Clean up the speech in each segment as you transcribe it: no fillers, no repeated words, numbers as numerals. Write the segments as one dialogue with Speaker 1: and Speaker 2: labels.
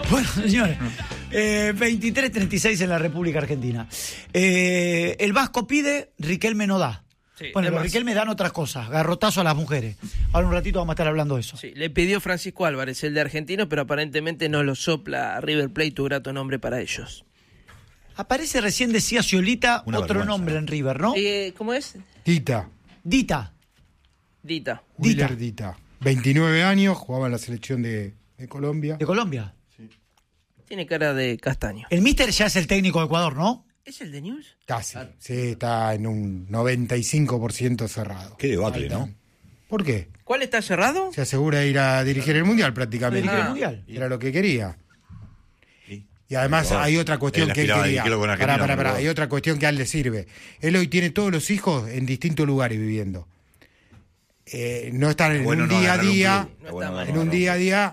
Speaker 1: Bueno, señores, 23:36 en la República Argentina. El Vasco pide, Riquelme no da.
Speaker 2: Sí,
Speaker 1: Bueno, los Riquelme dan otras cosas, garrotazo a las mujeres. Ahora un ratito vamos a estar hablando de eso.
Speaker 2: Sí, le pidió Francisco Álvarez, el de Argentino, pero aparentemente no lo sopla a River Plate, tu grato nombre para ellos.
Speaker 1: Aparece recién, decía Sciolita,
Speaker 3: Una
Speaker 1: otro
Speaker 3: vergüenza.
Speaker 1: nombre en River, ¿no?
Speaker 2: ¿Cómo es?
Speaker 1: Dita.
Speaker 2: Dita.
Speaker 4: Willer Dita. 29 años, jugaba en la selección de Colombia.
Speaker 1: ¿De Colombia?
Speaker 2: Tiene cara de castaño.
Speaker 1: El míster ya es el técnico de Ecuador, ¿no?
Speaker 2: ¿Es el de News?
Speaker 4: Casi. Sí, está en un 95% cerrado.
Speaker 3: Qué debacle,
Speaker 4: Ahí está.
Speaker 3: ¿no?
Speaker 4: ¿Por qué?
Speaker 2: ¿Cuál está cerrado?
Speaker 4: Se asegura ir a dirigir el Mundial prácticamente.
Speaker 1: ¿Dirigir el Mundial?
Speaker 4: Era lo que quería.
Speaker 3: Sí.
Speaker 4: Y además
Speaker 3: Ecuador.
Speaker 4: hay otra cuestión
Speaker 3: Él
Speaker 4: que él
Speaker 3: aspiraba a
Speaker 4: quería.
Speaker 3: dirigirlo con Argentina,
Speaker 4: Pará,
Speaker 3: Ecuador.
Speaker 4: hay otra cuestión que a él le sirve. Él hoy tiene todos los hijos en distintos lugares viviendo. No están en
Speaker 3: Bueno,
Speaker 4: un
Speaker 3: no
Speaker 4: día a
Speaker 3: agarrar un
Speaker 4: día.
Speaker 3: club.
Speaker 2: No
Speaker 3: Bueno,
Speaker 2: está mal.
Speaker 4: En un día a día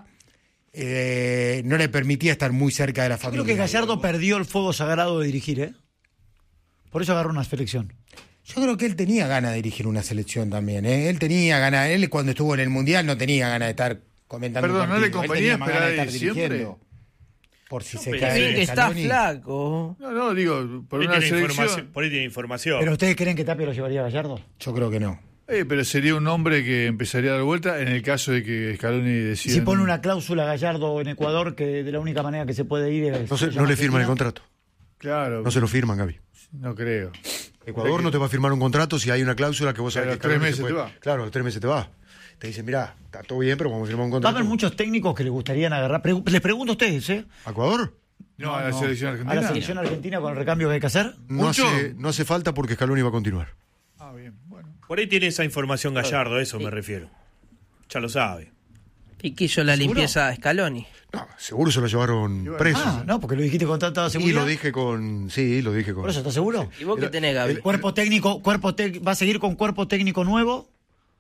Speaker 4: no le permitía estar muy cerca de la
Speaker 1: Yo
Speaker 4: familia.
Speaker 1: creo que Gallardo perdió el fuego sagrado de dirigir, ¿eh? Por eso agarró una selección.
Speaker 4: Yo creo que él tenía ganas de dirigir una selección también, ¿eh? Él tenía ganas. Él cuando estuvo en el Mundial no tenía ganas de estar comentando.
Speaker 5: Perdón,
Speaker 4: un
Speaker 5: ¿no le
Speaker 4: partido. Él
Speaker 5: convenía
Speaker 4: tenía más ganas de
Speaker 5: esperar
Speaker 4: estar
Speaker 5: diciembre?
Speaker 4: dirigiendo. Por si se
Speaker 2: Bien
Speaker 4: cae
Speaker 2: que está
Speaker 4: Scaloni.
Speaker 2: flaco.
Speaker 5: No, digo, por
Speaker 6: Por
Speaker 5: una
Speaker 6: ahí tiene
Speaker 5: selección.
Speaker 6: por ahí tiene información.
Speaker 1: ¿Pero ustedes creen que Tapia lo llevaría a Gallardo?
Speaker 4: Yo creo que no.
Speaker 5: Pero sería un hombre que empezaría a dar vuelta en el caso de que Scaloni
Speaker 1: Y
Speaker 5: decida.
Speaker 1: si pone una cláusula Gallardo en Ecuador que de la única manera que se puede ir es...
Speaker 7: No le firman el contrato.
Speaker 5: Claro,
Speaker 7: No se lo firman, Gaby.
Speaker 5: no creo.
Speaker 7: Ecuador no te va a firmar un contrato si hay una cláusula que vos sabés
Speaker 5: A
Speaker 7: que
Speaker 5: los 3
Speaker 7: Scaloni
Speaker 5: meses
Speaker 7: se puede-
Speaker 5: te va.
Speaker 7: Claro, a los 3 meses te va. Te dicen, mirá, está todo bien, pero vamos a firmar un
Speaker 1: Va a
Speaker 7: contrato.
Speaker 1: haber muchos técnicos que les gustarían agarrar. Les pregunto a ustedes, ¿eh?
Speaker 7: ¿A Ecuador?
Speaker 5: No, a la selección
Speaker 1: A
Speaker 5: argentina.
Speaker 1: la selección argentina con el recambio que hay que hacer.
Speaker 5: ¿Mucho?
Speaker 7: No hace falta porque Scaloni va a continuar.
Speaker 5: Ah, bien, bueno.
Speaker 6: Por ahí tiene esa información Gallardo, a eso me refiero. Ya lo sabe.
Speaker 2: Y quiso la limpieza a Scaloni.
Speaker 7: No, seguro se lo llevaron preso.
Speaker 1: Ah, no, porque lo dijiste con tanta
Speaker 7: Y
Speaker 1: seguridad.
Speaker 7: lo dije con... Sí, lo dije con...
Speaker 1: ¿Por eso estás seguro?
Speaker 2: ¿Y vos qué tenés, Gaby?
Speaker 1: Cuerpo técnico, va a seguir con cuerpo técnico nuevo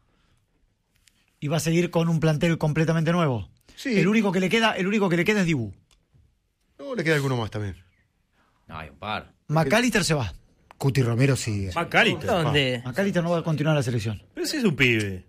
Speaker 1: y va a seguir con un plantel completamente nuevo.
Speaker 7: Sí.
Speaker 1: El único que le queda es Dibu.
Speaker 7: No, le queda alguno más también.
Speaker 8: No, hay un par.
Speaker 1: McAllister se va.
Speaker 4: Cuti Romero sigue.
Speaker 6: Macalita.
Speaker 2: ¿Dónde?
Speaker 1: McAllister no va a continuar la selección.
Speaker 6: Pero ese es un pibe.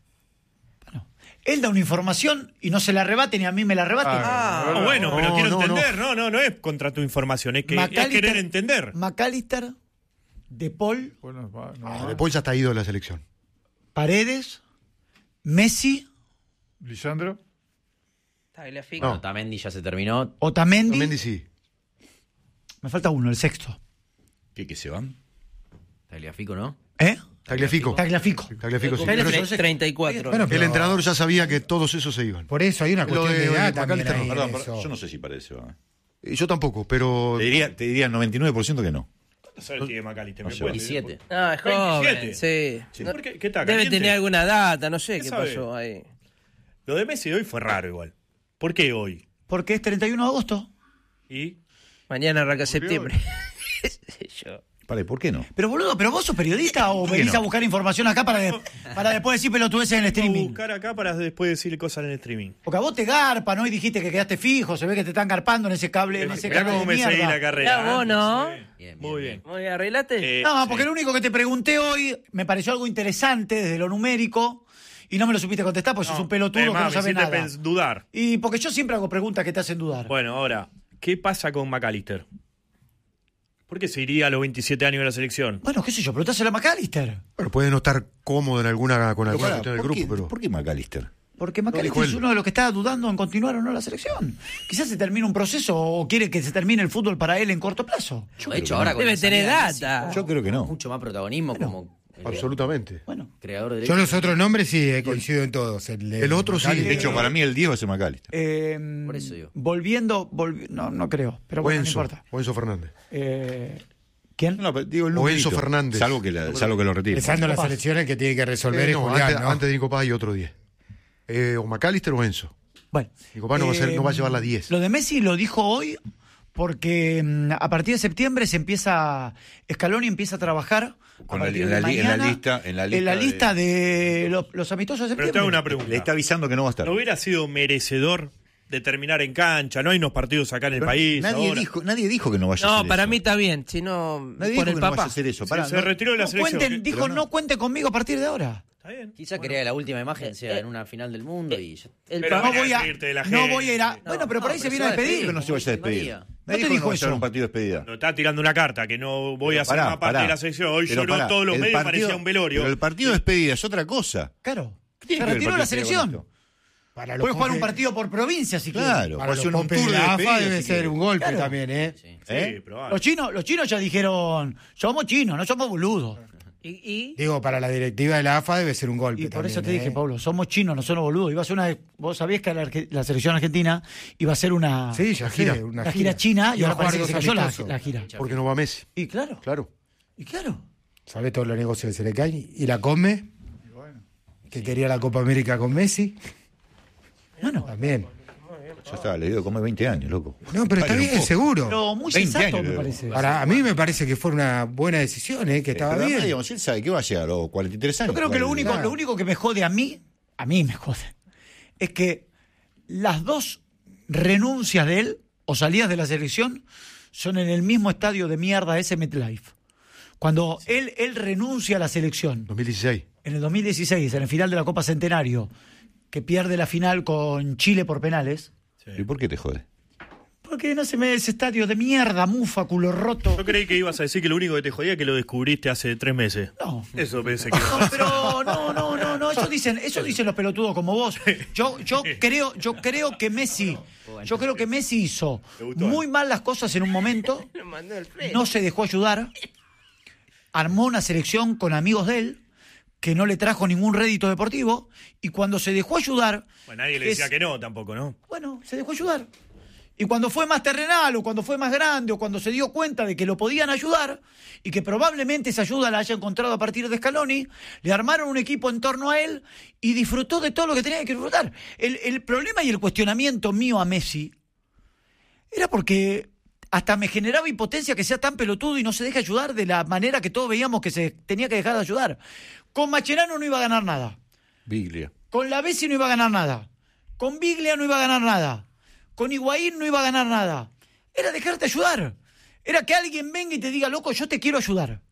Speaker 1: Él da una información y no se la rebate ni a mí me la rebate.
Speaker 6: Ah, bueno, pero
Speaker 7: No,
Speaker 6: quiero
Speaker 7: no,
Speaker 6: entender. No es contra tu información, es que es querer entender.
Speaker 1: McAllister, De Paul,
Speaker 5: Bueno, no.
Speaker 7: Ah, De Paul ya está ido de la selección.
Speaker 1: Paredes, Messi,
Speaker 5: Lisandro.
Speaker 2: Tagliafico.
Speaker 8: No, Otamendi ya se terminó.
Speaker 1: Otamendi.
Speaker 7: Mendy sí.
Speaker 1: Me falta uno, el sexto.
Speaker 3: ¿Qué se van?
Speaker 8: Tagliafico, ¿no?
Speaker 1: ¿Eh?
Speaker 7: Tagliafico.
Speaker 1: Tagliafico.
Speaker 7: Tagliafico sí.
Speaker 2: Tagliafico,
Speaker 7: Pero eso-
Speaker 2: 34.
Speaker 4: Bueno,
Speaker 7: el
Speaker 4: pero
Speaker 7: entrenador ya sabía que todos esos se iban.
Speaker 4: por eso hay una
Speaker 7: Lo
Speaker 4: cuestión de
Speaker 7: de
Speaker 4: edad también
Speaker 7: McAllister
Speaker 4: ahí
Speaker 7: no.
Speaker 4: en
Speaker 3: Perdón,
Speaker 4: eso.
Speaker 3: yo no sé si parece. ¿Va?
Speaker 7: Y yo tampoco, pero...
Speaker 3: Te diría 99% que no.
Speaker 6: No sabes quién es Macalister.
Speaker 3: No
Speaker 6: ¿me
Speaker 3: sé.
Speaker 6: puede
Speaker 8: 27.
Speaker 2: Ah, es joven,
Speaker 6: 27.
Speaker 2: sí.
Speaker 6: ¿Por qué? ¿Qué está,
Speaker 2: Debe
Speaker 6: caliente?
Speaker 2: tener alguna data, no sé
Speaker 6: ¿Qué
Speaker 2: qué
Speaker 6: sabe?
Speaker 2: pasó ahí.
Speaker 6: Lo de Messi hoy fue raro igual. ¿Por qué hoy?
Speaker 1: Porque es 31 de agosto.
Speaker 6: ¿Y?
Speaker 2: Mañana arranca septiembre. ¿Qué sé yo?
Speaker 3: Pare, ¿por qué no?
Speaker 1: Pero boludo, ¿pero vos sos periodista o
Speaker 3: qué
Speaker 1: venís
Speaker 3: no?
Speaker 1: a buscar información acá para después decir pelotudeces en el
Speaker 6: Vamos a
Speaker 1: streaming?
Speaker 6: buscar acá para después decir cosas en el streaming.
Speaker 1: Porque a vos te garpan, ¿no? Y dijiste que quedaste fijo, se ve que te están garpando en ese cable, en ese
Speaker 6: Mirá
Speaker 1: cable
Speaker 6: cómo
Speaker 1: de
Speaker 6: me seguí la
Speaker 1: mierda.
Speaker 6: carrera.
Speaker 2: Ya vos, ¿no?
Speaker 8: Bien,
Speaker 6: Muy bien.
Speaker 2: Muy bien, ¿arreglate?
Speaker 1: No,
Speaker 6: Sí.
Speaker 1: porque lo único que te pregunté hoy me pareció algo interesante desde lo numérico y no me lo supiste contestar porque sos un pelotudo que no sabe nada.
Speaker 6: Dudar.
Speaker 1: Y porque yo siempre hago preguntas que te hacen dudar.
Speaker 6: Bueno, ahora, ¿qué pasa con McAllister? ¿Por qué se iría a los 27 años de la selección?
Speaker 1: Bueno, qué sé yo, preguntáselo a McAllister.
Speaker 7: Bueno, puede no estar cómodo con alguna
Speaker 3: Pero
Speaker 7: cuestión
Speaker 3: pará,
Speaker 7: del
Speaker 3: ¿por
Speaker 7: grupo,
Speaker 3: qué-
Speaker 7: pero...
Speaker 3: ¿Por qué McAllister?
Speaker 1: Porque
Speaker 7: dijo
Speaker 1: McAllister es
Speaker 7: él.
Speaker 1: uno de los que está dudando en continuar o no la selección. Quizás se termine un proceso o quiere que se termine el fútbol para él en corto plazo.
Speaker 8: De hecho, ahora con
Speaker 2: Debe
Speaker 8: la
Speaker 2: tener
Speaker 8: salida de Messi,
Speaker 2: data.
Speaker 3: Yo creo que no.
Speaker 8: mucho más protagonismo como
Speaker 7: Absolutamente.
Speaker 1: Bueno,
Speaker 8: creador de
Speaker 4: Yo los otros nombres sí coincido en todos.
Speaker 7: El otro sí.
Speaker 3: De hecho, para mí el 10 va a ser McAllister.
Speaker 8: Por eso digo.
Speaker 1: No creo, pero
Speaker 7: O
Speaker 1: bueno, no
Speaker 7: Enzo.
Speaker 1: importa.
Speaker 7: O Enzo Fernández.
Speaker 1: ¿Quién?
Speaker 3: No, pero digo el
Speaker 7: O
Speaker 3: numerito.
Speaker 7: Enzo Fernández.
Speaker 3: Salvo que lo retire.
Speaker 4: Empezando la selección, el que tiene que resolver es
Speaker 7: No,
Speaker 4: Julián,
Speaker 7: antes,
Speaker 4: ¿no?
Speaker 7: antes de Nico Paz y otro 10. O McAllister o Enzo.
Speaker 1: Bueno.
Speaker 7: Nico Paz no va a llevar la 10.
Speaker 1: Lo de Messi lo dijo hoy porque a partir de septiembre Scaloni empieza a trabajar a
Speaker 3: Con
Speaker 1: partir
Speaker 3: en
Speaker 1: de
Speaker 3: la
Speaker 1: mañana,
Speaker 3: lista
Speaker 1: lista de los amistosos de
Speaker 6: Pero
Speaker 1: septiembre.
Speaker 6: te hago una pregunta.
Speaker 3: Le está avisando que no va a estar.
Speaker 6: ¿No hubiera sido merecedor de terminar en cancha? No hay unos partidos acá en el país ahora.
Speaker 3: Nadie dijo que no vaya a
Speaker 2: No,
Speaker 3: hacer
Speaker 2: para
Speaker 3: eso.
Speaker 2: mí está bien, si no,
Speaker 3: Nadie
Speaker 2: por
Speaker 3: dijo
Speaker 2: el
Speaker 3: que no vaya a
Speaker 2: papá.
Speaker 3: hacer eso.
Speaker 6: Se
Speaker 3: Pará, no-
Speaker 6: retiró de la selección.
Speaker 1: Dijo no cuente conmigo a partir de ahora.
Speaker 6: Está bien.
Speaker 8: Quizá quería la última imagen sea en una final del mundo y ya.
Speaker 6: Pero
Speaker 1: no voy a
Speaker 6: reírte de la
Speaker 1: no
Speaker 6: gente.
Speaker 1: voy a ir a bueno, pero por ahí se viene a despedir.
Speaker 3: Que no se vaya a despedir.
Speaker 8: María.
Speaker 1: No te dijo
Speaker 3: que va a ser
Speaker 1: eso.
Speaker 3: un partido de despedida.
Speaker 6: No, está tirando una carta que no voy a hacer
Speaker 3: Pará,
Speaker 6: más parte
Speaker 3: pará.
Speaker 6: de la selección. Hoy
Speaker 3: Pero
Speaker 6: lloró
Speaker 3: pará,
Speaker 6: todos los
Speaker 3: el
Speaker 6: medios,
Speaker 3: partido-
Speaker 6: parecía un velorio.
Speaker 3: Pero el partido de despedida es otra cosa.
Speaker 1: Claro.
Speaker 3: ¿Qué tiene
Speaker 1: Se
Speaker 3: que ver el
Speaker 1: retiró la
Speaker 3: partido de despedida con
Speaker 1: selección.
Speaker 3: esto?
Speaker 4: Para los
Speaker 1: Puede jugar un
Speaker 4: popes-
Speaker 1: partido por provincia si quiere.
Speaker 3: Claro,
Speaker 4: Para
Speaker 3: puede
Speaker 4: los
Speaker 3: ser un
Speaker 4: popes
Speaker 3: tour
Speaker 4: de
Speaker 3: de
Speaker 4: la AFA
Speaker 3: despedida.
Speaker 4: debe
Speaker 3: si
Speaker 4: ser
Speaker 3: quiere.
Speaker 4: un golpe
Speaker 1: Claro.
Speaker 4: también, ¿eh?
Speaker 8: Sí.
Speaker 6: Sí, probable.
Speaker 1: Los chinos ya dijeron, somos chinos, no somos boludos.
Speaker 2: Y
Speaker 4: Digo, para la directiva de la AFA debe ser un golpe
Speaker 1: Y por
Speaker 4: también,
Speaker 1: eso te dije,
Speaker 4: ¿eh?
Speaker 1: Pablo, somos chinos, no somos boludos. Iba a ser vos sabías que la selección argentina iba a ser una
Speaker 4: Sí, ya
Speaker 7: gira.
Speaker 4: sé, una
Speaker 1: la gira china y
Speaker 4: Iba a
Speaker 1: ahora
Speaker 4: jugar
Speaker 1: parece que se
Speaker 4: dos
Speaker 1: cayó
Speaker 4: amistosos.
Speaker 1: la gira.
Speaker 7: Porque no va Messi.
Speaker 1: Y claro,
Speaker 7: Claro.
Speaker 1: y claro.
Speaker 4: ¿Sabés todos los negocios que se le caen? ¿Y la come? Que quería la Copa América con Messi.
Speaker 1: Bueno,
Speaker 4: También.
Speaker 3: Ya está, le digo, come 20 años, loco.
Speaker 4: No, pero está
Speaker 3: Vale, un
Speaker 4: bien,
Speaker 3: poco.
Speaker 4: seguro.
Speaker 1: pero muy
Speaker 3: 20
Speaker 1: sensato
Speaker 3: años,
Speaker 1: me
Speaker 3: luego.
Speaker 1: parece.
Speaker 4: Ahora, a mí me parece que fue una buena decisión, que estaba
Speaker 3: Pero además,
Speaker 4: bien.
Speaker 3: digamos, él sabe que va a llegar a los 43 años.
Speaker 1: Yo creo que lo
Speaker 3: Vale.
Speaker 1: único que me jode a mí me jode, es que las dos renuncias de él o salidas de la selección son en el mismo estadio de mierda ese MetLife. Cuando él renuncia a la selección
Speaker 7: 2016.
Speaker 1: en el 2016, en el final de la Copa Centenario, que pierde la final con Chile por penales,
Speaker 3: ¿Y por qué te jode?
Speaker 1: porque no se me ese estadio de mierda, mufa, culo roto.
Speaker 6: Yo creí que ibas a decir que lo único que te jodía es que lo descubriste hace 3 meses.
Speaker 1: No.
Speaker 6: Eso pensé que
Speaker 1: No, pero no, eso dicen los pelotudos como vos. Yo creo que Messi hizo muy mal las cosas en un momento,
Speaker 2: lo mandó el Fred.
Speaker 1: no se dejó ayudar, armó una selección con amigos de él que no le trajo ningún rédito deportivo y cuando se dejó ayudar,
Speaker 6: Bueno, nadie le decía que no tampoco, ¿no?
Speaker 1: bueno, se dejó ayudar. Y cuando fue más terrenal o cuando fue más grande o cuando se dio cuenta de que lo podían ayudar y que probablemente esa ayuda la haya encontrado a partir de Scaloni, le armaron un equipo en torno a él y disfrutó de todo lo que tenía que disfrutar. El problema y el cuestionamiento mío a Messi era porque hasta me generaba impotencia que sea tan pelotudo y no se deje ayudar de la manera que todos veíamos que se tenía que dejar de ayudar. Con Mascherano no iba a ganar nada.
Speaker 3: Biglia.
Speaker 1: Con la Bessi no iba a ganar nada. Con Biglia no iba a ganar nada. Con Higuaín no iba a ganar nada. Era dejarte ayudar. Era que alguien venga y te diga, loco, yo te quiero ayudar.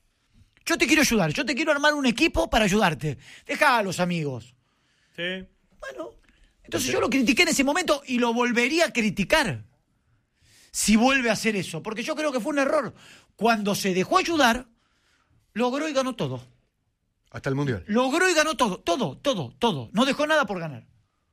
Speaker 1: Yo te quiero ayudar. Yo te quiero armar un equipo para ayudarte. Deja a los amigos.
Speaker 6: Sí.
Speaker 1: Bueno, entonces yo lo critiqué en ese momento y lo volvería a criticar si vuelve a hacer eso. Porque yo creo que fue un error. Cuando se dejó ayudar, logró y ganó todo.
Speaker 7: Hasta el Mundial.
Speaker 1: Logró y ganó todo, todo. No dejó nada por ganar.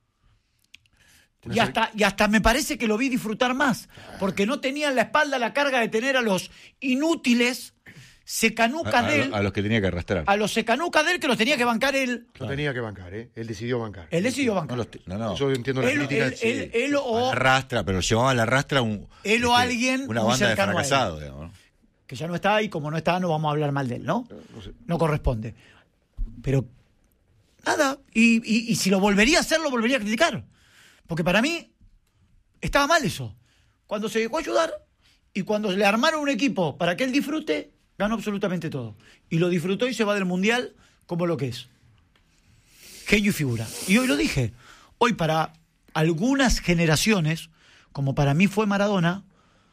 Speaker 1: Y hasta me parece que lo vi disfrutar más, porque no tenía en la espalda la carga de tener a los inútiles secanucas de él,
Speaker 3: A los que tenía que arrastrar.
Speaker 1: a los secanucas de él que los tenía que bancar él.
Speaker 7: Lo tenía que bancar, ¿eh? Él decidió bancar.
Speaker 1: Él decidió
Speaker 3: No,
Speaker 1: bancar.
Speaker 3: no.
Speaker 7: Yo entiendo la
Speaker 1: Él,
Speaker 7: crítica.
Speaker 1: él-
Speaker 7: sí.
Speaker 1: él o,
Speaker 3: Arrastra, pero llevaba a la arrastra
Speaker 1: Él o alguien
Speaker 3: una
Speaker 1: muy
Speaker 3: banda de
Speaker 1: cercano a él.
Speaker 3: fracasados, digamos, ¿no?
Speaker 1: que ya no está y como no está no vamos a hablar mal de él, ¿no? No corresponde. Pero nada, y si lo volvería a hacer, lo volvería a criticar. Porque para mí estaba mal eso. Cuando se dejó ayudar y cuando le armaron un equipo para que él disfrute, ganó absolutamente todo. Y lo disfrutó y se va del Mundial como lo que es. Genio y figura. Y hoy lo dije. Hoy para algunas generaciones, como para mí fue Maradona,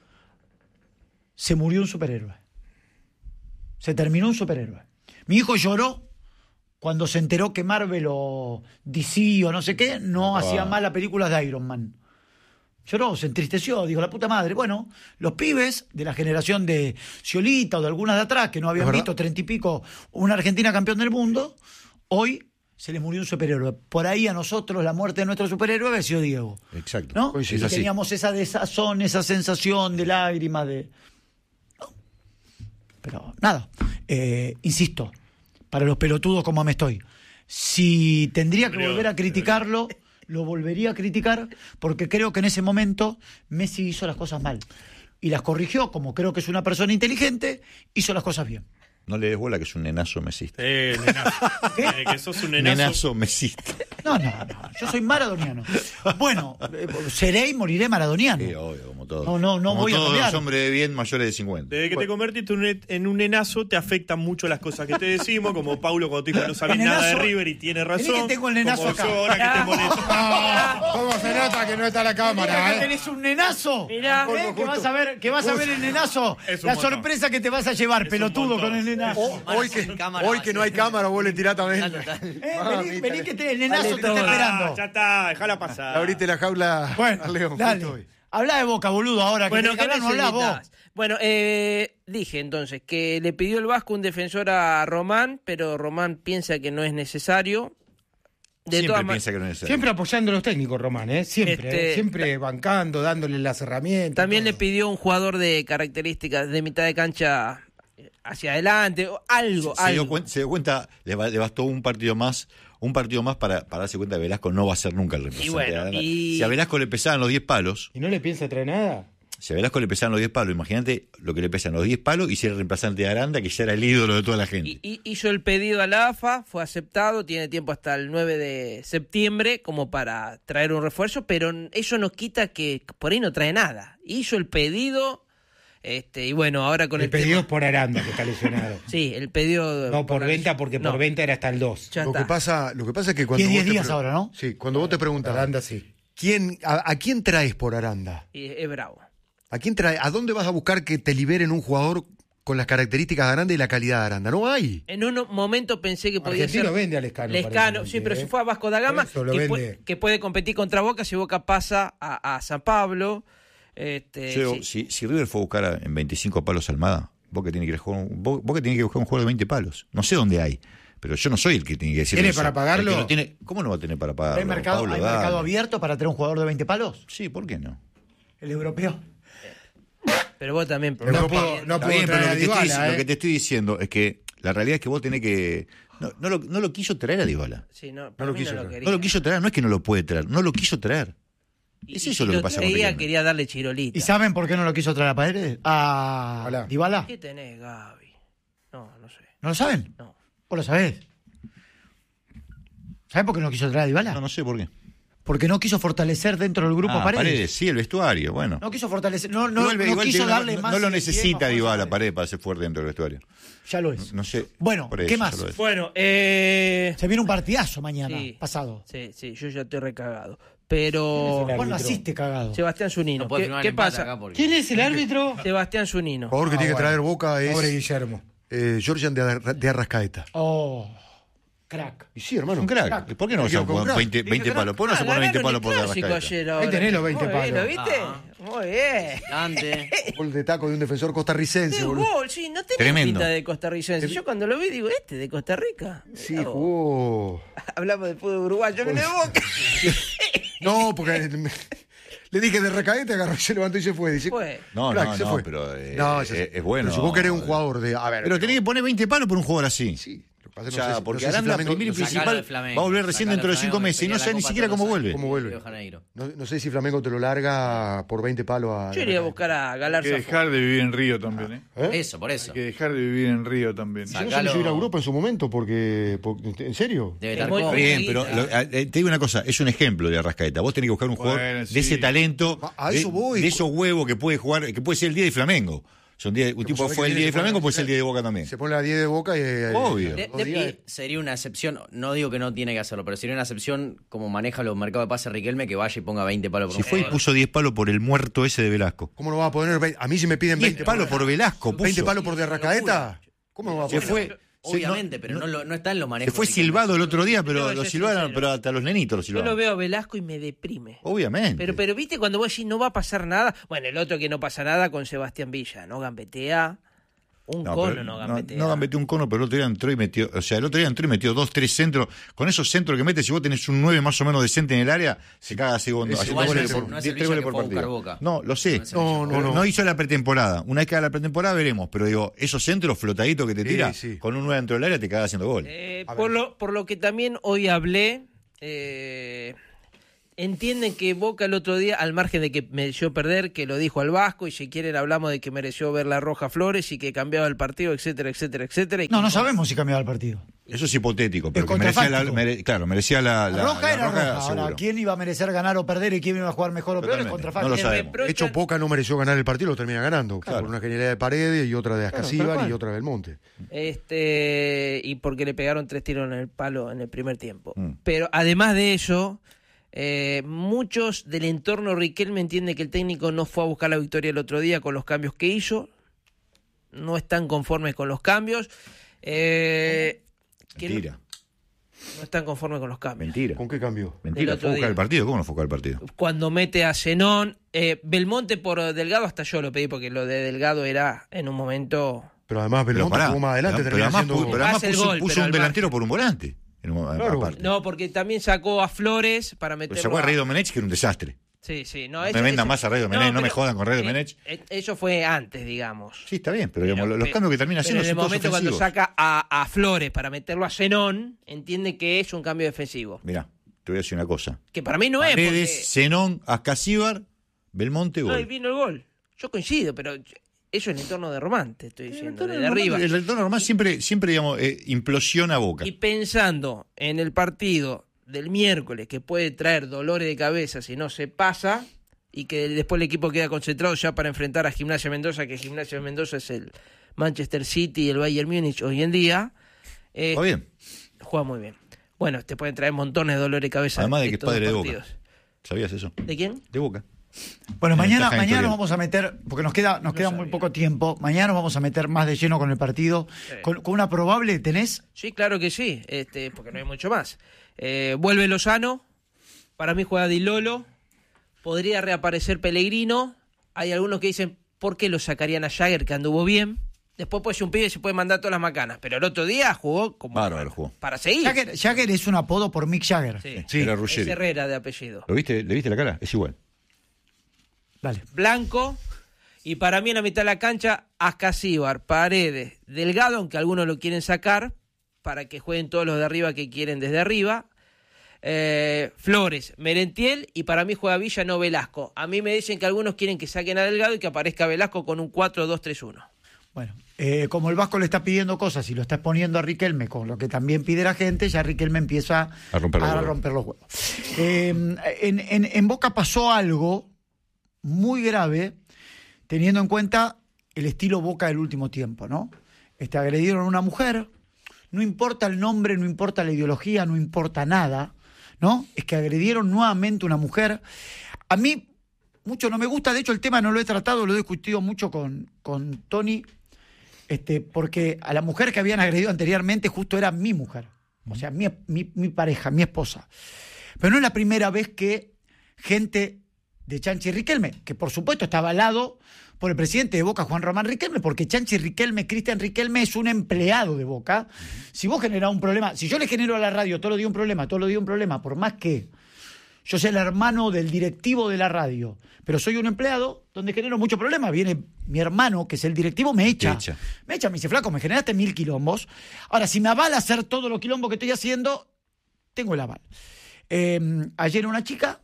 Speaker 1: se murió un superhéroe. Se terminó un superhéroe. Mi hijo lloró cuando se enteró que Marvel o DC o no sé qué no hacía más las películas de Iron Man. Lloró, se entristeció, dijo, la puta madre. Bueno, los pibes de la generación de Sciolita o de algunas de atrás que no habían
Speaker 7: Es verdad.
Speaker 1: visto 30 y pico una Argentina campeón del mundo, hoy se les murió un superhéroe. Por ahí a nosotros la muerte de nuestro superhéroe había sido Diego.
Speaker 3: Exacto.
Speaker 1: ¿No?
Speaker 7: Coincido.
Speaker 1: Y
Speaker 3: Es así.
Speaker 1: teníamos esa desazón, esa sensación de lágrimas, de... ¿no? Pero nada, insisto, para los pelotudos como me estoy, si tendría que volver a criticarlo, lo volvería a criticar porque creo que en ese momento Messi hizo las cosas mal. Y las corrigió, como creo que es una persona inteligente, hizo las cosas bien.
Speaker 3: No le des bola que es un nenazo mesista.
Speaker 6: Nenazo. Que sos un nenazo.
Speaker 3: Nenazo mesista.
Speaker 1: No, yo soy maradoniano. Bueno, seré y moriré maradoniano.
Speaker 3: Sí, obvio, como todo.
Speaker 1: No
Speaker 3: Como
Speaker 1: voy a
Speaker 3: todos
Speaker 1: cambiar.
Speaker 3: los hombres de bien mayores de 50.
Speaker 6: Desde que te convertiste en un nenazo, te afectan mucho las cosas que te decimos, como Paulo cuando te dijo que no sabés
Speaker 1: El
Speaker 6: nada de
Speaker 1: nenazo-
Speaker 6: River y tiene
Speaker 1: Vení
Speaker 6: razón.
Speaker 1: que tengo el nenazo
Speaker 6: como
Speaker 1: acá.
Speaker 6: yo ahora que te molesto.
Speaker 4: ¿Cómo será nota que no está la cámara, ¿eh?
Speaker 1: Tenés un nenazo.
Speaker 2: Mirá.
Speaker 1: Que vas a ver el nenazo.
Speaker 6: Es un
Speaker 1: La
Speaker 6: montón.
Speaker 1: sorpresa que te vas a llevar,
Speaker 6: un
Speaker 1: pelotudo,
Speaker 6: montón.
Speaker 1: con el nenazo.
Speaker 7: Hoy que no hay cámara, vos le tirás también.
Speaker 1: Vení que el nenazo te está esperando.
Speaker 6: Ya está, déjala pasar.
Speaker 7: Abrite la jaula
Speaker 1: Bueno,
Speaker 7: al León.
Speaker 1: dale.
Speaker 7: justo hoy.
Speaker 1: Hablá de Boca, boludo, ahora.
Speaker 2: Bueno,
Speaker 1: que
Speaker 2: ¿qué
Speaker 1: hablar, no hablás vos.
Speaker 2: necesitas? Bueno, dije entonces que le pidió el Vasco un defensor a Román, pero Román piensa que no es necesario. De
Speaker 3: Siempre
Speaker 2: todas ma-
Speaker 3: piensa que no es necesario.
Speaker 4: Siempre apoyando a los técnicos, Román, ¿eh? Siempre, siempre bancando, dándole las herramientas.
Speaker 2: También le
Speaker 4: todo.
Speaker 2: pidió un jugador de características de mitad de cancha hacia adelante, o algo,
Speaker 3: Se dio
Speaker 2: algo.
Speaker 3: se dio cuenta, le bastó un partido más para darse cuenta que Velasco no va a ser nunca el reemplazante.
Speaker 2: Y bueno,
Speaker 3: de Aranda.
Speaker 2: y-
Speaker 3: Si a Velasco le pesaban los 10 palos,
Speaker 4: ¿Y no le piensa traer nada?
Speaker 3: imagínate lo que le pesan los 10 palos y si era el reemplazante de Aranda, que ya era el ídolo de toda la gente.
Speaker 2: Y hizo el pedido a la AFA, fue aceptado, tiene tiempo hasta el 9 de septiembre como para traer un refuerzo, pero eso no quita que por ahí no trae nada. Hizo el pedido, y bueno, ahora con
Speaker 4: El
Speaker 2: el
Speaker 4: pedido
Speaker 2: tema-
Speaker 4: es por Aranda, que está lesionado.
Speaker 2: Sí, el pedido...
Speaker 4: No por venta, porque
Speaker 2: No,
Speaker 4: por venta era hasta el 2.
Speaker 2: ya
Speaker 7: Lo que
Speaker 2: está.
Speaker 7: pasa es que cuando
Speaker 1: Tiene 10
Speaker 7: vos te
Speaker 1: días
Speaker 7: pre-
Speaker 1: ahora, ¿no?
Speaker 7: Sí, cuando vos te preguntas,
Speaker 4: Aranda sí.
Speaker 7: ¿a quién traes por Aranda?
Speaker 2: Y es bravo.
Speaker 7: ¿A quién traes? ¿A dónde vas a buscar que te liberen un jugador con las características de Aranda y la calidad de Aranda? No hay.
Speaker 2: En un momento pensé que podía
Speaker 4: Argentino
Speaker 2: ser...
Speaker 4: vende a Lescano.
Speaker 2: Lescano,
Speaker 4: parece,
Speaker 2: sí, pero
Speaker 4: ¿eh?
Speaker 2: si fue a Vasco da Gama,
Speaker 4: Por eso lo
Speaker 2: que,
Speaker 4: vende.
Speaker 2: que puede competir contra Boca si Boca pasa a San Pablo.
Speaker 3: Yo,
Speaker 2: Sí.
Speaker 3: si River fue a buscar en 25 palos a Almada, Boca tiene que buscar un jugador de 20 palos. No sé dónde hay, pero yo no soy el que tiene que decir
Speaker 4: ¿Tiene
Speaker 3: eso.
Speaker 4: para pagarlo?
Speaker 3: El que lo tiene, ¿cómo no va a tener para pagarlo?
Speaker 1: ¿Hay mercado
Speaker 3: Pablo, dale.
Speaker 1: abierto para tener un jugador de 20 palos?
Speaker 3: Sí, ¿por qué no?
Speaker 1: El europeo.
Speaker 2: Pero vos también...
Speaker 4: Pero no puedo
Speaker 3: Está bien, pero
Speaker 4: traer a Dybala,
Speaker 3: lo que te estoy diciendo es que la realidad es que vos tenés que... No lo quiso traer a Dybala.
Speaker 2: Sí, no,
Speaker 7: No lo
Speaker 2: para mí
Speaker 7: quiso traer.
Speaker 2: quería.
Speaker 3: No lo quiso traer, no es que no lo puede traer, no lo quiso traer. Es eso lo que pasa con
Speaker 2: Ella
Speaker 3: Riquelme.
Speaker 2: quería darle chirolita.
Speaker 1: ¿Y saben por qué no lo quiso traer a Paredes? ¿A
Speaker 4: Ojalá.
Speaker 1: Dybala?
Speaker 2: ¿Qué tenés, Gaby? No sé.
Speaker 1: ¿No lo saben?
Speaker 2: No.
Speaker 1: ¿Vos lo sabés? ¿Saben por qué no lo quiso traer a Dybala?
Speaker 3: No sé por qué.
Speaker 1: Porque no quiso fortalecer dentro del grupo a Paredes.
Speaker 3: Sí, el vestuario, bueno.
Speaker 1: No quiso fortalecer, no
Speaker 3: Igual
Speaker 1: quiso
Speaker 3: te-
Speaker 1: darle
Speaker 3: no-
Speaker 1: más.
Speaker 3: no lo
Speaker 1: identidad y
Speaker 3: necesita
Speaker 1: más
Speaker 3: Dybala
Speaker 1: fuerza.
Speaker 3: Paredes para ser fuerte dentro del vestuario.
Speaker 1: Ya lo es.
Speaker 3: No sé.
Speaker 1: Bueno,
Speaker 3: por eso,
Speaker 1: ¿qué
Speaker 3: ya
Speaker 1: más?
Speaker 3: lo es.
Speaker 2: Bueno,
Speaker 1: Se viene un partidazo mañana,
Speaker 2: sí.
Speaker 1: pasado.
Speaker 2: Sí, yo ya estoy recagado. Pero...
Speaker 4: ¿Quién es
Speaker 1: Vos
Speaker 4: el árbitro?
Speaker 1: naciste cagado.
Speaker 2: Sebastián Zunino.
Speaker 8: No puede
Speaker 2: ¿Qué,
Speaker 8: firmar
Speaker 2: qué
Speaker 8: el empate
Speaker 2: pasa?
Speaker 8: acá porque-
Speaker 4: ¿Quién es el árbitro?
Speaker 2: Sebastián Zunino.
Speaker 7: El jugador que tiene que
Speaker 4: bueno.
Speaker 7: traer Boca es
Speaker 4: Pobre Guillermo.
Speaker 7: Georgian de Arrascaeta.
Speaker 1: Oh, crack.
Speaker 7: Y sí, hermano.
Speaker 3: Un crack. ¿Por qué no
Speaker 7: Me
Speaker 3: vas a
Speaker 7: quedo con
Speaker 3: poner
Speaker 7: crack.
Speaker 3: 20 palos? ¿Por qué no se pone 20 palos por la
Speaker 2: Clásico
Speaker 3: Arrascaeta?
Speaker 2: ayer ahora.
Speaker 4: Ahí tenés los 20
Speaker 2: Muy bien,
Speaker 4: palos.
Speaker 2: ¿Lo viste? Muy bien.
Speaker 8: Grande.
Speaker 7: Gol de taco de un defensor costarricense,
Speaker 2: Qué
Speaker 7: boludo.
Speaker 2: gol, sí, no tenía
Speaker 3: Tremendo.
Speaker 2: pinta de costarricense. Yo cuando lo vi digo, de Costa Rica.
Speaker 7: Sí,
Speaker 2: Mirá vos.
Speaker 7: jugó.
Speaker 2: Hablamos del fútbol uruguayo, viene de Boca.
Speaker 7: No, porque le dije de Arrascaeta, agarró, se levantó y se fue. Dice,
Speaker 2: Fue.
Speaker 3: No,
Speaker 7: crack,
Speaker 3: no,
Speaker 7: se
Speaker 3: no,
Speaker 7: fue.
Speaker 3: pero
Speaker 7: No,
Speaker 3: es bueno.
Speaker 7: Pero si vos querés un jugador de. A ver.
Speaker 3: Pero tenés que poner 20 palos por un jugador así.
Speaker 7: Sí, lo que pasa
Speaker 3: O
Speaker 7: es que
Speaker 3: sea,
Speaker 7: no sé si-
Speaker 3: porque
Speaker 7: no sé si
Speaker 3: Aranda,
Speaker 7: Flamengo-
Speaker 3: primero y
Speaker 7: no sé-
Speaker 3: principal,
Speaker 8: Sacalo de Flamengo.
Speaker 3: va a volver recién
Speaker 8: Sacalo
Speaker 3: dentro de
Speaker 8: de
Speaker 3: 5
Speaker 8: Flamengo,
Speaker 3: meses y no
Speaker 8: pelea
Speaker 3: sé
Speaker 8: la
Speaker 3: ni
Speaker 8: Copa
Speaker 3: siquiera
Speaker 8: todos
Speaker 3: cómo
Speaker 8: los
Speaker 3: vuelve.
Speaker 8: años.
Speaker 7: ¿Cómo vuelve?
Speaker 8: Río de Janeiro.
Speaker 7: No sé si Flamengo te lo larga por 20 palos a.
Speaker 2: Yo iría a buscar a
Speaker 5: Hay
Speaker 2: Galarza.
Speaker 5: que dejar de vivir en Río también, ¿eh?
Speaker 8: Eso, por eso.
Speaker 5: Hay que dejar de vivir en Río también.
Speaker 7: Yo no sé
Speaker 8: Sacalo.
Speaker 7: si ir a Europa en su momento, porque ¿en serio?
Speaker 8: Debe
Speaker 2: Es
Speaker 8: estar
Speaker 2: muy
Speaker 8: cómodo.
Speaker 3: Bien, pero te digo una cosa, es un ejemplo de Arrascaeta. Vos tenés que buscar un jugador
Speaker 5: Bueno, sí.
Speaker 3: de ese talento,
Speaker 7: A eso voy.
Speaker 3: de esos huevos que puede jugar, que puede ser el día de Flamengo. Un tipo
Speaker 7: sabés
Speaker 3: fue
Speaker 7: que
Speaker 3: el
Speaker 7: tiene
Speaker 3: día de
Speaker 7: que
Speaker 3: Flamengo,
Speaker 7: poner-
Speaker 3: puede ser el día de Boca también.
Speaker 7: Se pone la 10 de Boca y.
Speaker 3: Obvio.
Speaker 8: Sería una excepción, no digo que no tiene que hacerlo, pero sería una excepción como maneja los mercados de pase Riquelme, que vaya y ponga 20 palos por
Speaker 3: Si
Speaker 8: un
Speaker 3: fue y
Speaker 8: jugador.
Speaker 3: puso 10 palos por el muerto ese de Velasco.
Speaker 7: ¿Cómo no va a poner 20? A mí si me piden
Speaker 3: 10
Speaker 7: 20
Speaker 3: palos por Velasco, puso.
Speaker 7: 20 palos por de Arrascaeta. ¿Cómo no va a
Speaker 3: Se
Speaker 7: poner?
Speaker 3: fue.
Speaker 8: Obviamente, pero no está en los manejos.
Speaker 3: Se fue
Speaker 8: Riquelme.
Speaker 3: silbado el otro día,
Speaker 2: Yo
Speaker 3: pero
Speaker 2: voy a
Speaker 3: lo
Speaker 2: ser
Speaker 3: silbaron,
Speaker 2: sincero.
Speaker 3: pero hasta los nenitos lo
Speaker 2: Yo lo
Speaker 3: silbaron.
Speaker 2: veo a Velasco y me deprime.
Speaker 3: Obviamente.
Speaker 2: Pero viste cuando vos decís no va a pasar nada. Bueno, el otro que no pasa nada con Sebastián Villa, no gambetea. Un cono
Speaker 3: pero
Speaker 2: no gambetea.
Speaker 3: no gambeteó un cono, pero el otro día entró y metió, o sea, el otro día entró y metió 2, 3 centros. Con esos centros que mete, si vos tenés un 9 más o menos decente en el área, se caga así
Speaker 7: Igual
Speaker 3: haciendo
Speaker 7: no
Speaker 3: goles
Speaker 7: es-
Speaker 3: por,
Speaker 8: no es
Speaker 3: 10
Speaker 8: el Villa
Speaker 3: goles
Speaker 8: que
Speaker 3: por
Speaker 8: fue a buscar
Speaker 3: partido.
Speaker 8: Boca.
Speaker 3: No, lo sé.
Speaker 8: No es el Villa.
Speaker 7: No.
Speaker 3: No hizo la pretemporada. Una vez que haga la pretemporada veremos, pero digo, esos centros flotaditos que te
Speaker 7: Sí,
Speaker 3: tira,
Speaker 7: sí.
Speaker 3: con un 9 dentro del área te caga haciendo gol.
Speaker 2: Por lo que también hoy hablé, entienden que Boca el otro día, al margen de que mereció perder, que lo dijo al Vasco, y si quieren hablamos de que mereció ver la roja a Flores y que cambiaba el partido, etcétera, etcétera, etcétera. Y
Speaker 1: No sabemos si cambiaba el partido.
Speaker 3: Eso es hipotético, pero
Speaker 1: Es
Speaker 3: que merecía la,
Speaker 1: contrafáctico.
Speaker 3: claro, merecía la
Speaker 1: Roja era roja.
Speaker 3: seguro.
Speaker 1: Ahora, ¿quién iba a merecer ganar o perder y quién iba a jugar mejor o peor? Es
Speaker 3: Totalmente.
Speaker 1: contrafáctico.
Speaker 3: No lo
Speaker 2: le
Speaker 3: sabemos.
Speaker 7: De hecho,
Speaker 2: reprochan-
Speaker 7: Boca no mereció ganar el partido, lo termina ganando.
Speaker 3: Claro.
Speaker 7: Por una genialidad de Paredes y otra de
Speaker 1: tal
Speaker 7: Ascasíbar
Speaker 1: cual.
Speaker 7: y otra del Monte.
Speaker 2: y porque le pegaron 3 tiros en el palo en el primer tiempo.
Speaker 3: Mm.
Speaker 2: Pero además de eso, Muchos del entorno Riquelme entienden que el técnico no fue a buscar la victoria el otro día con los cambios que hizo. No están conformes con los cambios.
Speaker 3: Mentira.
Speaker 2: No están conformes con los cambios.
Speaker 3: Mentira.
Speaker 7: ¿Con qué cambio?
Speaker 3: Mentira.
Speaker 2: otro
Speaker 3: ¿Fue a buscar
Speaker 2: día.
Speaker 3: el partido? ¿Cómo no fue a buscar el partido?
Speaker 2: Cuando mete a Zenón, Belmonte por Delgado, hasta yo lo pedí porque lo de Delgado era en un momento...
Speaker 7: Pero además Belmonte
Speaker 3: pará,
Speaker 7: jugó más adelante,
Speaker 3: pero
Speaker 7: terminó
Speaker 3: además,
Speaker 7: siendo...
Speaker 3: pero además
Speaker 2: Hace el
Speaker 3: puso,
Speaker 2: gol,
Speaker 3: puso
Speaker 2: pero
Speaker 3: un
Speaker 2: al
Speaker 3: delantero
Speaker 2: margen.
Speaker 3: por un volante.
Speaker 7: Claro.
Speaker 3: Aparte.
Speaker 2: No, porque también sacó a Flores para
Speaker 3: Pero
Speaker 2: meterlo
Speaker 3: sacó a Rey Domenech, que era un desastre.
Speaker 2: Sí. No,
Speaker 3: No me vendan más a Rey Domenech, no me jodan con Rey Domenech.
Speaker 2: Eso fue antes, digamos.
Speaker 3: Sí, está bien, pero digamos, los cambios que termina
Speaker 2: pero
Speaker 3: haciendo
Speaker 2: en el
Speaker 3: son todos
Speaker 2: momento cuando
Speaker 3: ofensivos.
Speaker 2: saca a Flores para meterlo a Zenón, entiende que es un cambio defensivo.
Speaker 3: Mirá, te voy a decir una cosa.
Speaker 2: Que para mí no es
Speaker 3: Paredes,
Speaker 2: porque...
Speaker 3: Zenón, Ascasíbar, Belmonte,
Speaker 2: No,
Speaker 3: gol.
Speaker 2: y vino el gol. Yo coincido, pero eso es el entorno de Román, te estoy diciendo, desde arriba.
Speaker 3: El entorno normal siempre digamos, implosiona a Boca.
Speaker 2: Y pensando en el partido del miércoles, que puede traer dolores de cabeza si no se pasa, y que después el equipo queda concentrado ya para enfrentar a Gimnasia Mendoza, que Gimnasia Mendoza es el Manchester City y el Bayern Múnich hoy en día.
Speaker 3: ¿Está bien?
Speaker 2: Juega muy bien. Bueno, te pueden traer montones de dolores de cabeza.
Speaker 3: Además de que es
Speaker 2: estos
Speaker 3: padre de
Speaker 2: dos
Speaker 3: Boca.
Speaker 2: partidos.
Speaker 3: ¿Sabías eso?
Speaker 2: ¿De quién?
Speaker 3: De Boca.
Speaker 1: Bueno,
Speaker 3: Una
Speaker 1: mañana
Speaker 3: ventaja editorial.
Speaker 1: nos vamos a meter, porque nos queda muy poco tiempo, mañana nos vamos a meter más de lleno con el partido, con una probable, ¿tenés?
Speaker 2: Sí, claro que sí, porque no hay mucho más. Vuelve Lozano, para mí juega Di Lolo, podría reaparecer Pellegrino, hay algunos que dicen, ¿por qué lo sacarían a Jagger, que anduvo bien? Después puede ser un pibe y se puede mandar todas las macanas, pero el otro día jugó como
Speaker 3: Bárbaro jugó.
Speaker 2: para seguir.
Speaker 1: Jagger es un apodo por Mick Jagger.
Speaker 2: Sí,
Speaker 3: Era
Speaker 2: es
Speaker 3: Ruggeri.
Speaker 2: Herrera de apellido.
Speaker 3: ¿Lo viste? ¿Le viste la cara? Es igual.
Speaker 1: Dale.
Speaker 2: Blanco, y para mí en la mitad de la cancha, Ascasíbar, Paredes, Delgado, aunque algunos lo quieren sacar, para que jueguen todos los de arriba que quieren desde arriba. Flores, Merentiel, y para mí juega Villa, no Velasco. A mí me dicen que algunos quieren que saquen a Delgado y que aparezca Velasco con un 4-2-3-1.
Speaker 1: Bueno, como el Vasco le está pidiendo cosas y lo está exponiendo a Riquelme con lo que también pide la gente, ya Riquelme empieza
Speaker 3: A romper los
Speaker 1: huevos. En Boca pasó algo muy grave, teniendo en cuenta el estilo Boca del último tiempo, ¿no? Agredieron a una mujer, no importa el nombre, no importa la ideología, no importa nada, ¿no? Es que agredieron nuevamente a una mujer. A mí mucho no me gusta, de hecho el tema no lo he tratado, lo he discutido mucho con Tony, porque a la mujer que habían agredido anteriormente justo era mi mujer, o sea, mi pareja, mi esposa. Pero no es la primera vez que gente de Chanchi Riquelme, que por supuesto está avalado por el presidente de Boca, Juan Román Riquelme, porque Chanchi Riquelme, Cristian Riquelme, es un empleado de Boca. Si vos generás un problema, si yo le genero a la radio todos los días un problema, por más que yo sea el hermano del directivo de la radio, pero soy un empleado donde genero mucho problema. Viene mi hermano, que es el directivo, me echa. Me dice, flaco, me generaste 1000 quilombos. Ahora, si me avala hacer todos los quilombos que estoy haciendo, tengo el aval. Ayer una chica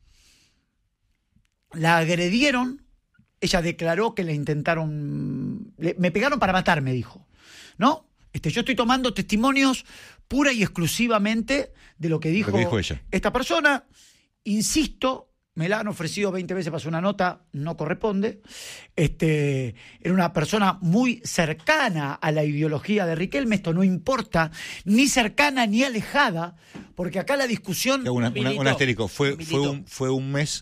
Speaker 1: la agredieron, ella declaró que le intentaron, me pegaron para matar, me dijo, ¿no? Yo estoy tomando testimonios pura y exclusivamente de lo que dijo
Speaker 3: ella.
Speaker 1: Esta persona. Insisto, me la han ofrecido 20 veces para hacer una nota, no corresponde. Era una persona muy cercana a la ideología de Riquelme, esto no importa, ni cercana ni alejada, porque acá la discusión...
Speaker 3: Un asterisco, fue un mes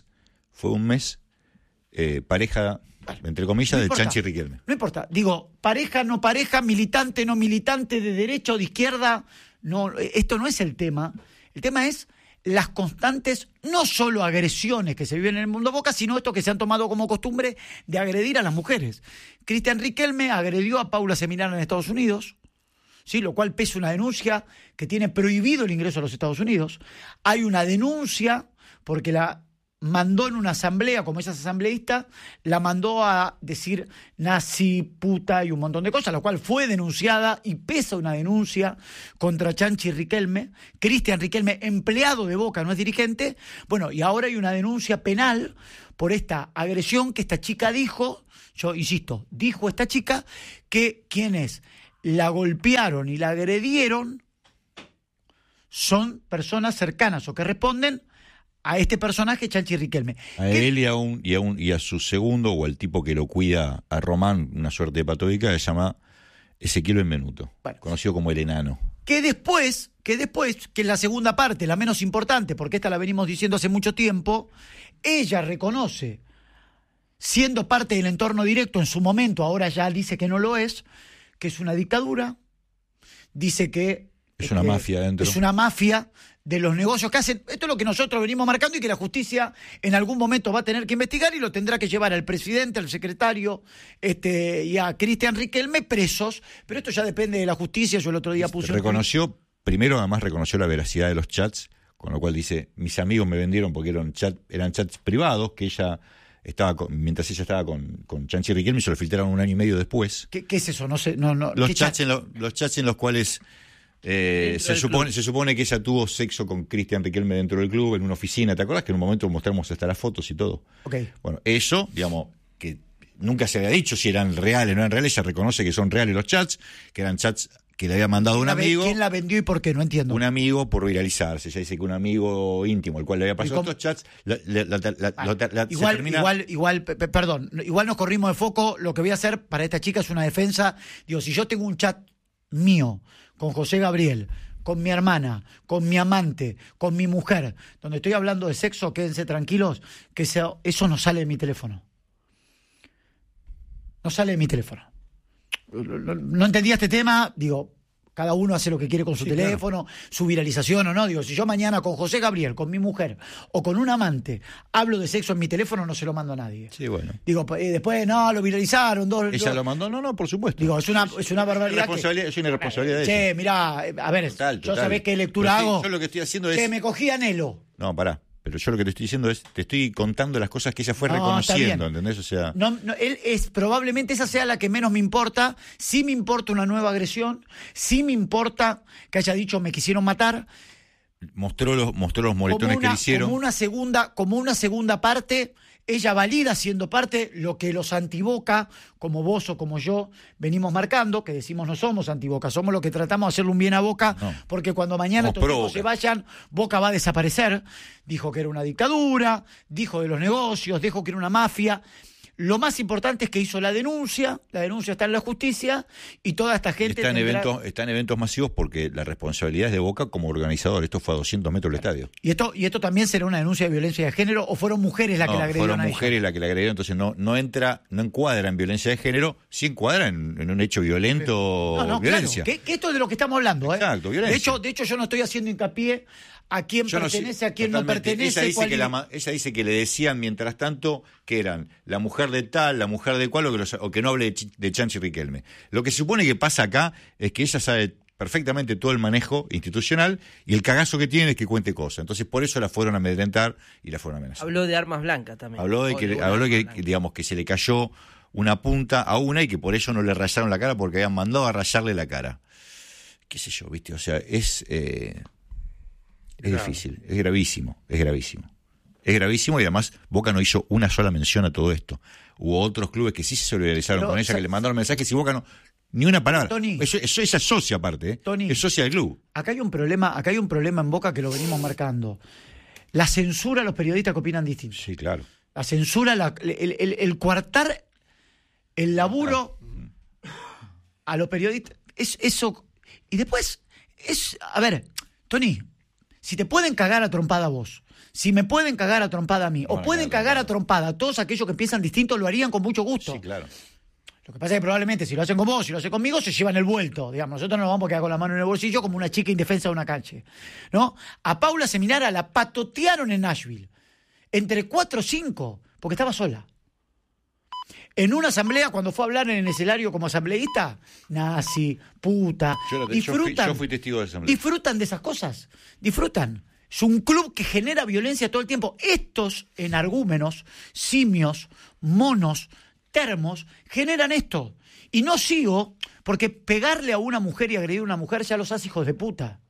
Speaker 3: pareja, entre comillas, de Chanchi Riquelme.
Speaker 1: No importa, digo, pareja, no pareja, militante, no militante, de derecha o de izquierda, no, esto no es el tema. El tema es las constantes, no solo agresiones que se viven en el mundo Boca, sino esto que se han tomado como costumbre de agredir a las mujeres. Cristian Riquelme agredió a Paula Seminara en Estados Unidos, ¿sí? Lo cual pesa una denuncia que tiene prohibido el ingreso a los Estados Unidos. Hay una denuncia porque la mandó en una asamblea, como ella es asambleísta, la mandó a decir nazi, puta y un montón de cosas, lo cual fue denunciada y pesa una denuncia contra Chanchi Riquelme, Cristian Riquelme, empleado de Boca, no es dirigente. Bueno, y ahora hay una denuncia penal por esta agresión que esta chica dijo, yo insisto, dijo esta chica que quienes la golpearon y la agredieron son personas cercanas o que responden a este personaje, Chanchi Riquelme.
Speaker 3: A él y a su segundo, o al tipo que lo cuida, a Román, una suerte de patódica, se llama Ezequiel Benvenuto,
Speaker 1: Bueno.
Speaker 3: conocido como el enano.
Speaker 1: Que después, que es la segunda parte, la menos importante, porque esta la venimos diciendo hace mucho tiempo, ella reconoce, siendo parte del entorno directo en su momento, ahora ya dice que no lo es, que es una dictadura, dice que...
Speaker 3: Es una mafia adentro.
Speaker 1: Es una mafia de los negocios que hacen. Esto es lo que nosotros venimos marcando y que la justicia en algún momento va a tener que investigar y lo tendrá que llevar al presidente, al secretario y a Cristian Riquelme presos. Pero esto ya depende de la justicia. Yo el otro día puse...
Speaker 3: Reconoció, primero además reconoció la veracidad de los chats, con lo cual dice, mis amigos me vendieron porque eran chats privados, que ella estaba mientras ella estaba con Chanchi Riquelme, se lo filtraron 1 año y medio después.
Speaker 1: ¿Qué es eso? No sé. No,
Speaker 3: Los
Speaker 1: ¿qué
Speaker 3: chats en los cuales... se supone que ella tuvo sexo con Cristian Riquelme dentro del club, en una oficina. ¿Te acuerdas que en un momento mostramos hasta las fotos y todo?
Speaker 1: Okay.
Speaker 3: Bueno, eso, digamos, que nunca se había dicho si eran reales o no eran reales. Ella reconoce que son reales los chats, que eran chats que le había mandado un amigo.
Speaker 1: ¿Quién la vendió y por qué? No entiendo.
Speaker 3: Un amigo por viralizarse. Ella dice que un amigo íntimo, el cual le había pasado estos chats,
Speaker 1: igual nos corrimos de foco. Lo que voy a hacer para esta chica es una defensa. Digo, si yo tengo un chat mío con José Gabriel, con mi hermana, con mi amante, con mi mujer, donde estoy hablando de sexo, quédense tranquilos, que eso no sale de mi teléfono. No sale de mi teléfono. No entendía este tema, digo, cada uno hace lo que quiere con su teléfono, su viralización o no. Digo, si yo mañana con José Gabriel, con mi mujer o con un amante hablo de sexo en mi teléfono, no se lo mando a nadie.
Speaker 3: Sí, bueno.
Speaker 1: Digo, después, no, lo viralizaron.
Speaker 3: ¿Ella lo mandó? No, por supuesto.
Speaker 1: Digo, es una barbaridad.
Speaker 3: Es una irresponsabilidad de ella.
Speaker 1: Che, mirá, a ver,
Speaker 3: Total.
Speaker 1: yo sabés qué lectura hago.
Speaker 3: Yo lo que estoy haciendo es...
Speaker 1: Que me cogí anhelo.
Speaker 3: No, pará. Pero yo lo que te estoy diciendo es, te estoy contando las cosas que ella fue reconociendo, ¿entendés? O sea...
Speaker 1: él es, probablemente esa sea la que menos me importa. Sí me importa una nueva agresión, sí me importa que haya dicho me quisieron matar.
Speaker 3: Mostró los moretones que le hicieron.
Speaker 1: Como una segunda parte, ella valida siendo parte lo que los antiboca, como vos o como yo, venimos marcando, que decimos no somos antiboca, somos los que tratamos de hacerle un bien a Boca, porque cuando mañana estos tipos se vayan, Boca va a desaparecer. Dijo que era una dictadura, dijo de los negocios, dijo que era una mafia. Lo más importante es que hizo la denuncia está en la justicia y toda esta gente...
Speaker 3: Está en eventos masivos porque la responsabilidad es de Boca como organizador. Esto fue a 200 metros del estadio.
Speaker 1: ¿Y esto también será una denuncia de violencia de género o fueron mujeres las que la agredieron?
Speaker 3: Fueron mujeres las que la agredieron, entonces no encuadra en violencia de género, sí encuadra en un hecho violento, violencia.
Speaker 1: Claro, que esto es de lo que estamos hablando.
Speaker 3: Exacto, violencia.
Speaker 1: De hecho, yo no estoy haciendo hincapié a quién pertenece, a quién no pertenece.
Speaker 3: Ella dice que le decían mientras tanto que eran la mujer de tal, la mujer de cual, o que no hable de Chanchi Riquelme. Lo que se supone que pasa acá es que ella sabe perfectamente todo el manejo institucional y el cagazo que tiene es que cuente cosas. Entonces por eso la fueron a amedrentar y la fueron a amenazar.
Speaker 2: Habló de armas blancas también.
Speaker 3: Habló de que digamos que se le cayó una punta a una y que por ello no le rayaron la cara porque habían mandado a rayarle la cara. Qué sé yo, ¿viste? O sea, es difícil, es gravísimo. Es gravísimo y además Boca no hizo una sola mención a todo esto. Hubo otros clubes que sí se solidarizaron con ella, que le mandaron mensajes y Boca no, ni una palabra.
Speaker 1: Tony,
Speaker 3: eso es socia aparte,
Speaker 1: Tony,
Speaker 3: es socia del club.
Speaker 1: Acá hay un problema en Boca que lo venimos marcando. La censura a los periodistas que opinan distinto.
Speaker 3: Sí, claro.
Speaker 1: La censura, el coartar el laburo a los periodistas. Es eso. Y después, a ver, Tony, si te pueden cagar a trompada a vos, si me pueden cagar a trompada a mí, o pueden cagar a trompada a todos aquellos que piensan distinto, lo harían con mucho gusto.
Speaker 3: Sí, claro.
Speaker 1: Lo que pasa es que probablemente si lo hacen con vos, si lo hacen conmigo, se llevan el vuelto. Digamos, nosotros no nos vamos a quedar con la mano en el bolsillo como una chica indefensa de una cancha, ¿no? A Paula Seminara la patotearon en Nashville. Entre 4 o 5, porque estaba sola. En una asamblea, cuando fue a hablar en el escenario como asambleísta, nazi, puta.
Speaker 3: Yo fui testigo de esa asamblea.
Speaker 1: Disfrutan de esas cosas. Disfrutan. Es un club que genera violencia todo el tiempo. Estos energúmenos, simios, monos, termos, generan esto. Y no sigo, porque pegarle a una mujer y agredir a una mujer ya los hace hijos de puta.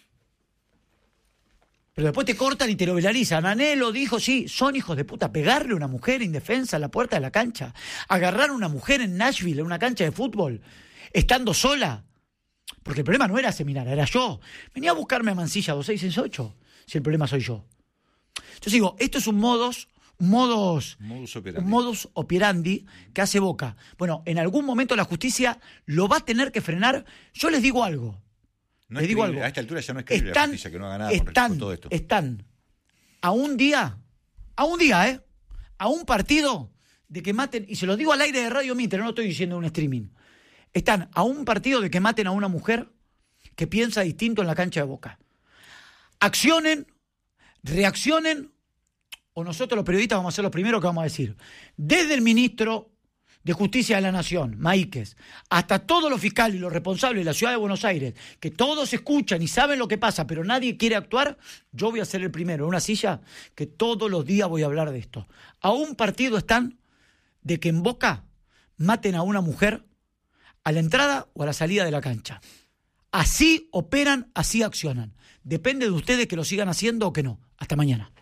Speaker 1: Pero después te cortan y te lo viralizan. Anhelo dijo, sí, son hijos de puta. Pegarle a una mujer indefensa a la puerta de la cancha. Agarrar a una mujer en Nashville, en una cancha de fútbol, estando sola. Porque el problema no era Seminara, era yo. Venía a buscarme a Mansilla 2668, si el problema soy yo. Entonces digo, esto es un modus
Speaker 3: Modus
Speaker 1: modus operandi que hace Boca. Bueno, en algún momento la justicia lo va a tener que frenar. Yo les digo algo.
Speaker 3: No
Speaker 1: les
Speaker 3: es
Speaker 1: digo
Speaker 3: creíble,
Speaker 1: algo.
Speaker 3: a esta altura ya no es creíble la justicia que no haga nada con todo esto.
Speaker 1: Están a un día, a un partido de que maten, y se lo digo al aire de Radio Mitre, no lo estoy diciendo en un streaming. Están a un partido de que maten a una mujer que piensa distinto en la cancha de Boca. Accionen, reaccionen, o nosotros los periodistas vamos a ser los primeros que vamos a decir. Desde el ministro de Justicia de la Nación, Maíquez, hasta todos los fiscales y los responsables de la Ciudad de Buenos Aires, que todos escuchan y saben lo que pasa, pero nadie quiere actuar, yo voy a ser el primero en una silla que todos los días voy a hablar de esto. A un partido están de que en Boca maten a una mujer a la entrada o a la salida de la cancha. Así operan, así accionan. Depende de ustedes que lo sigan haciendo o que no. Hasta mañana.